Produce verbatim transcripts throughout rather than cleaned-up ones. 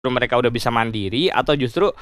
mereka udah bisa mandiri atau justru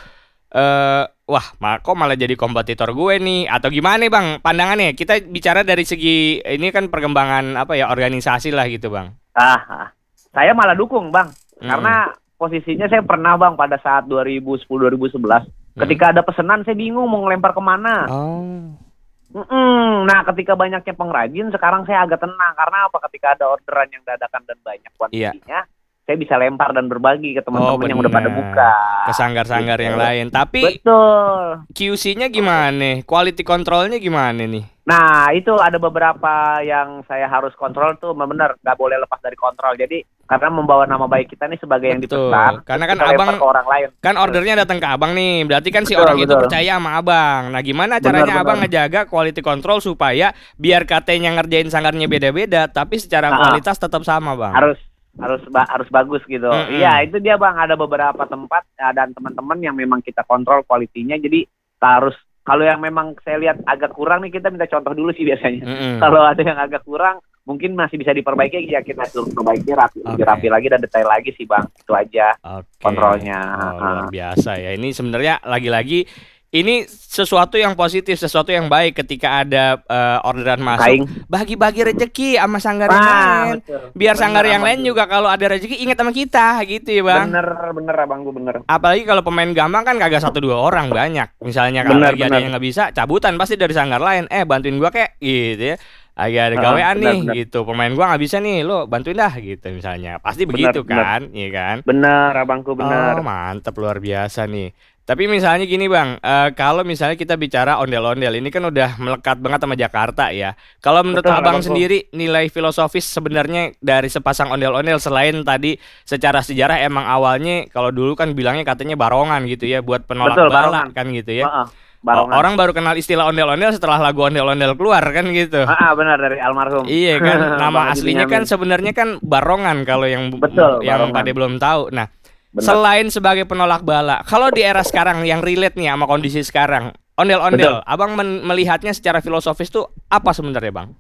eh wah ma- kok malah jadi kompetitor gue nih atau gimana Bang pandangannya? Kita bicara dari segi ini kan perkembangan apa ya organisasi lah gitu Bang. Ah, ah. Saya malah dukung Bang, Hmm. karena posisinya saya pernah Bang pada saat dua ribu sepuluh dua ribu sebelas, Hmm. ketika ada pesanan saya bingung mau ngelempar kemana. Oh. Mm-mm. Nah, ketika banyaknya pengrajin, sekarang saya agak tenang. Karena apa? Ketika ada orderan yang dadakan dan banyak kuantitinya, saya bisa lempar dan berbagi ke teman-teman yang udah pada bener. buka. Ke sanggar-sanggar Gitu. yang lain. Tapi Betul. Q C-nya gimana? Quality control-nya gimana nih? Nah, itu ada beberapa yang saya harus kontrol tuh, benar nggak boleh lepas dari kontrol. Jadi, karena membawa nama baik kita nih sebagai yang Betul. dipesan, Karena terus kan kita lempar abang ke orang lain. kan ordernya datang ke abang nih. Berarti kan si Betul, orang itu betul. percaya sama abang. Nah, gimana Benar, caranya benar. abang ngejaga quality control supaya biar katanya ngerjain sanggarnya beda-beda, tapi secara Nah, kualitas tetap sama, Bang? harus harus ba- harus bagus gitu. Mm-mm. Iya, itu dia Bang, ada beberapa tempat ya, dan teman-teman yang memang kita kontrol kualitinya. Jadi kita harus, kalau yang memang saya lihat agak kurang nih, kita minta contoh dulu sih biasanya. Mm-mm. Kalau ada yang agak kurang, mungkin masih bisa diperbaiki, ya kita suruh perbaiki rapi, lebih Oke. rapi lagi dan detail lagi sih Bang. Itu aja Oke. kontrolnya. Oh, luar biasa ya. Ini sebenarnya lagi-lagi ini sesuatu yang positif, sesuatu yang baik ketika ada eh, orderan masuk. Kaing. Bagi-bagi rezeki sama sanggar yang Ah, lain. betul. Biar Bener, sanggar yang Abang. lain juga kalau ada rezeki ingat sama kita gitu ya, Bang. Bener, bener Abang, gue bener. Apalagi kalau pemain gampang kan kagak satu dua orang, banyak. Misalnya kalau Benar, lagi ada benar. yang nggak bisa, cabutan pasti dari sanggar lain. Eh, bantuin gua kek gitu ya. Agak ada Ah, gawean benar, nih benar. gitu. Pemain gua nggak bisa nih, lo bantuin dah gitu misalnya. Pasti Benar, begitu benar. kan, iya kan? Bener Abangku, bener. Oh, mantep luar biasa nih. Tapi misalnya gini Bang, eh, kalau misalnya kita bicara ondel-ondel, ini kan udah melekat banget sama Jakarta ya. Kalau menurut Betul, Abang Abangku. sendiri, nilai filosofis sebenarnya dari sepasang ondel-ondel selain tadi secara sejarah emang awalnya kalau dulu kan bilangnya katanya barongan gitu ya, buat penolak Betul, bala barongan. kan gitu ya. Heeh, O- barongan. Orang baru kenal istilah ondel-ondel setelah lagu ondel-ondel keluar kan gitu. Ah, ah, benar, dari almarhum. Iya kan, nama Bang Haji aslinya kan Benyamin. sebenarnya kan barongan kalau yang Betul, yang barongan. pada belum tahu. Nah, Benar. selain sebagai penolak bala, kalau di era sekarang yang relate nih sama kondisi sekarang, ondel-ondel, abang men- melihatnya secara filosofis tuh apa sebenarnya bang?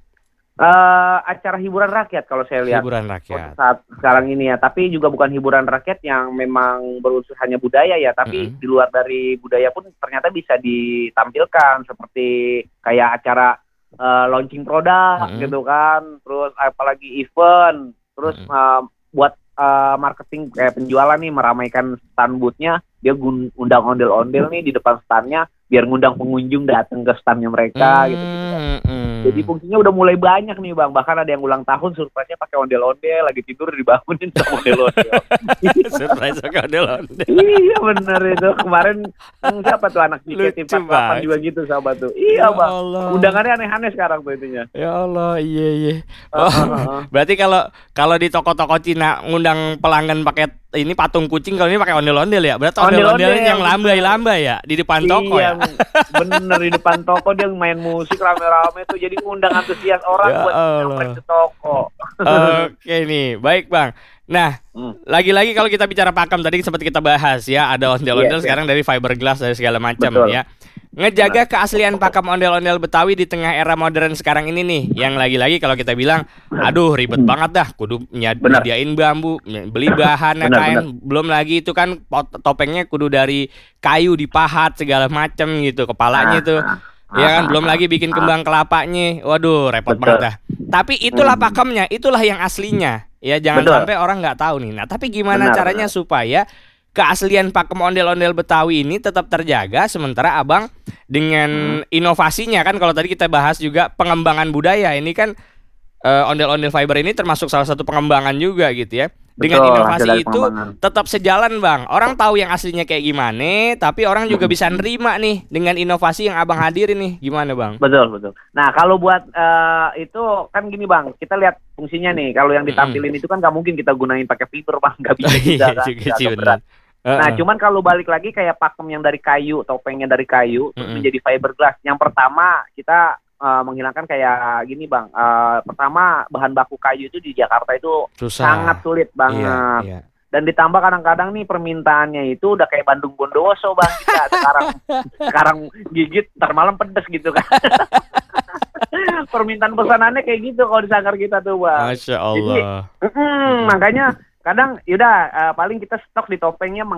Eh, acara hiburan rakyat kalau saya lihat Hiburan rakyat. saat sekarang ini ya, tapi juga bukan hiburan rakyat yang memang berunsur hanya budaya ya, tapi Mm-mm. di luar dari budaya pun ternyata bisa ditampilkan seperti kayak acara eh, launching produk Mm-mm. gitu kan, terus apalagi event, terus Mm-mm. eh, buat eh, marketing kayak penjualan nih, meramaikan stand booth-nya, dia gun- undang ondel-ondel nih di depan standnya biar ngundang pengunjung datang ke standnya mereka gitu. Mm-mm. Jadi fungsinya udah mulai banyak nih bang, bahkan ada yang ulang tahun surprise-nya pakai ondel-ondel, lagi tidur dibangunin sama ondel-ondel. Surprise pakai ondel-ondel. Iya bener itu, kemarin hmm, siapa tuh anak J K T Lucu empat puluh delapan banget. juga gitu sama tuh. Ya Iya bang, Allah. undangannya aneh-aneh sekarang tuh intinya. Ya Allah, iya iya. Ah, Oh, ah, ah. berarti kalau kalau di toko-toko Cina ngundang pelanggan pakai ini patung kucing, kalau ini pakai ondel-ondel ya. Berarti ondel-ondelnya Ondel-ondel, yang lambai-lambai ya di depan toko Iya, ya. bener di depan toko dia main musik rame-rame tuh, jadi ngundang antusias orang Ya buat Allah. nyamperin ke toko. Oke nih, baik Bang. Nah, Hmm. lagi-lagi kalau kita bicara pakem tadi sempat kita bahas ya, ada ondel-ondel Iya, iya. sekarang dari fiberglass dari segala macam Betul. ya. Ngejaga keaslian pakem ondel-ondel Betawi di tengah era modern sekarang ini nih, yang lagi-lagi kalau kita bilang, aduh ribet banget dah, kudu nyad- Benar. nyediain bambu, ny- beli bahan Benar, kain, belum lagi itu kan pot- topengnya kudu dari kayu dipahat segala macam gitu, kepalanya tuh. Ya kan, belum lagi bikin kembang kelapanya. Waduh, repot Betul. banget dah. Tapi itulah Hmm. pakemnya, itulah yang aslinya. Ya, jangan Betul. sampai orang nggak tahu nih. Nah, tapi gimana Benar, caranya benar. supaya keaslian pakem ondel-ondel Betawi ini tetap terjaga sementara Abang dengan inovasinya kan kalau tadi kita bahas juga pengembangan budaya. Ini kan eh, ondel-ondel fiber ini termasuk salah satu pengembangan juga gitu ya. Dengan Betul, hasil inovasi dari itu pengembangan. tetap sejalan Bang. Orang tahu yang aslinya kayak gimana, tapi orang juga bisa nerima nih dengan inovasi yang Abang hadirin nih. Gimana Bang? Betul, betul. Nah, kalau buat eh, itu kan gini bang, kita lihat fungsinya nih. Kalau yang ditampilin itu kan nggak mungkin kita gunain pakai fiber bang, nggak bisa juga Iya kan, juga nggak sih, keberat. benar. Nah, Heeh. cuman kalau balik lagi kayak pakem yang dari kayu, topengnya dari kayu, terus Mm-mm. menjadi fiberglass. Yang pertama kita eh, menghilangkan kayak gini bang. Eh, pertama bahan baku kayu itu di Jakarta itu Susah. sangat sulit banget. Iya, iya. Dan ditambah kadang-kadang nih permintaannya itu udah kayak Bandung Bondowoso bang kita sekarang sekarang gigit ntar malam pedes gitu kan. Permintaan pesanannya kayak gitu kalau di sanggar kita tuh bang. Masya Jadi Allah. mm, makanya kadang yaudah uh, paling kita stok di topengnya